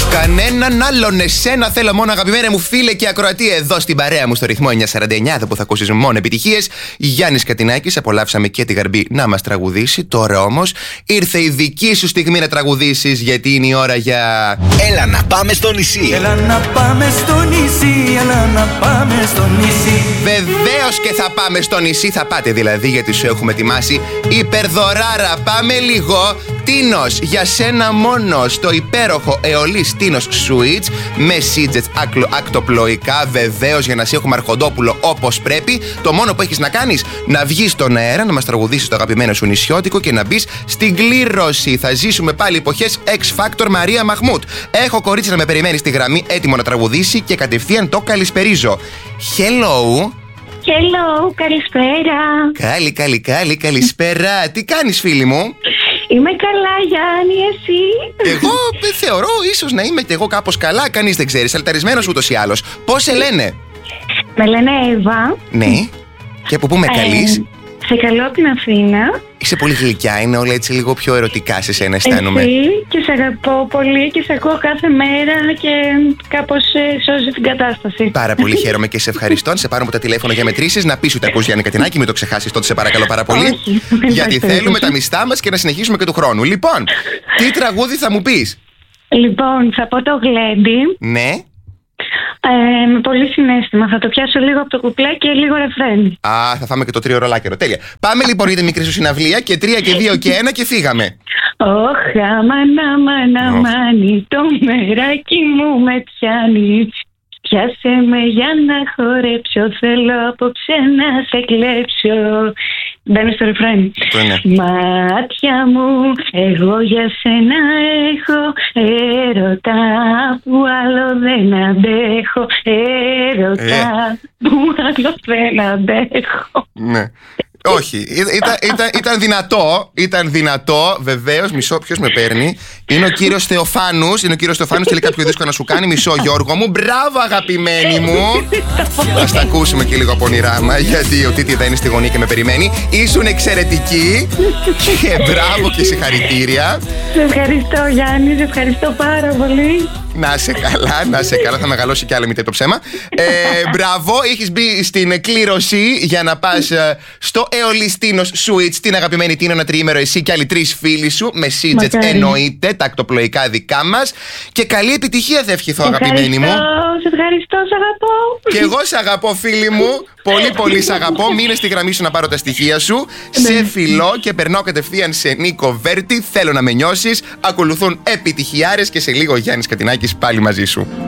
Κανέναν άλλον εσένα θέλω μόνο, αγαπημένε μου φίλε και ακροατή, εδώ στην παρέα μου στο ρυθμό 949, που θα ακούσεις μόνο επιτυχίες. Γιάννης Κατινάκης, απολαύσαμε και τη Γαρμπή να μας τραγουδήσει. Τώρα όμως ήρθε η δική σου στιγμή να τραγουδήσεις, γιατί είναι η ώρα για... Έλα να πάμε στο νησί. Έλα να πάμε στο νησί, έλα να πάμε στο νησί. Βεβαίως και θα πάμε στο νησί, θα πάτε δηλαδή, γιατί σου έχουμε ετοιμάσει υπερδωράρα. Πάμε λίγο. Τίνος, για σένα μόνο, στο υπέροχο Αιωλής Τίνος Suites με σίτζετς ακτοπλοϊκά, βεβαίως για να σε έχουμε αρχοντόπουλο όπως πρέπει. Το μόνο που έχεις να κάνεις, να βγεις στον αέρα, να μας τραγουδήσεις το αγαπημένο σου νησιώτικο και να μπεις στην κλήρωση. Θα ζήσουμε πάλι εποχές X Factor Μαρία Μαχμούτ. Έχω κορίτσι να με περιμένει στη γραμμή, έτοιμο να τραγουδήσει και κατευθείαν το καλησπερίζω. Hello. Hello, καλησπέρα. Καλησπέρα. Τι κάνεις, φίλη μου? Είμαι καλά, Γιάννη, εσύ? Εγώ θεωρώ ίσως να είμαι και εγώ κάπως καλά, κανείς δεν ξέρει. Αλταρισμένος ούτως ή άλλως. Πώς σε λένε? Με λένε Εύα. Ναι. Και από πού με καλείς? Σε καλώ από την Αθήνα. Είσαι πολύ γλυκιά, είναι όλα έτσι λίγο πιο ερωτικά σε σένα, αισθάνομαι. Εσύ, και σε αγαπώ πολύ και σε ακούω κάθε μέρα και κάπως σώζει την κατάσταση. Πάρα πολύ χαίρομαι και σε ευχαριστώ. Σε πάρω από τα τηλέφωνα για μετρήσεις, να πεις ότι ακούς Γιάννη Κατινάκη, μην το ξεχάσεις τότε, σε παρακαλώ πάρα πολύ. Όχι, γιατί θέλουμε τα μιστά μας και να συνεχίσουμε και του χρόνου. Λοιπόν, τι τραγούδι θα μου πεις? Λοιπόν, θα πω το Γλέντι. Ναι. Με πολύ συναίσθημα. Θα το πιάσω λίγο από το κουπλέ και λίγο ρεφρέν. Α, θα φάμε και το 3 ρολάκερο. Τέλεια. Πάμε λοιπόν για τη μικρή σου συναυλία και 3 και 2 και 1 και φύγαμε. Όχ, αμαναμαναμάνι, το μεράκι μου με πιάνει. Πιάσε με για να χορέψω, θέλω απόψε να σε κλέψω. Μπαίνω στο ρεφρέν. Μάτια μου, εγώ για σένα έχω έρωτα που άλλο δεν αντέχω. Έρωτα που άλλο δεν αντέχω. Ναι. Όχι, ήταν δυνατό, βεβαίως. Μισό, ποιος με παίρνει? Είναι ο κύριος Θεοφάνους. Θέλει κάποιο δίσκο να σου κάνει. Μισό, Γιώργο μου. Μπράβο, αγαπημένη μου. Ας τα ακούσουμε και λίγο πονηρά, γιατί ο Τίτι δεν είναι στη γωνία και με περιμένει. Ήσουν εξαιρετική και μπράβο και συγχαρητήρια. Σε ευχαριστώ, Γιάννη, σε ευχαριστώ πάρα πολύ. Να σε καλά, θα μεγαλώσει κι άλλο, μη το ψέμα. Μπράβο, έχεις μπει στην κλήρωση για να πας στο Αιωλής Τίνος Suites, την αγαπημένη Τίνα, ένα τριήμερο εσύ και άλλοι 3 φίλοι σου, με σίτζετς εννοείται, τα ακτοπλοϊκά δικά μας. Και καλή επιτυχία θα ευχηθώ, αγαπημένη μου. Σε ευχαριστώ, σ' αγαπώ. Και εγώ σ' αγαπώ, φίλη μου. Πολύ πολύ σ' αγαπώ. Μείνε στη γραμμή σου να πάρω τα στοιχεία σου. Σε φιλώ και περνάω κατευθείαν σε Νίκο Βέρτη. Θέλω να με νιώσεις. Ακολουθούν επιτυχιάρες και σε λίγο Γιάννης Κατινάκης πάλι μαζί σου.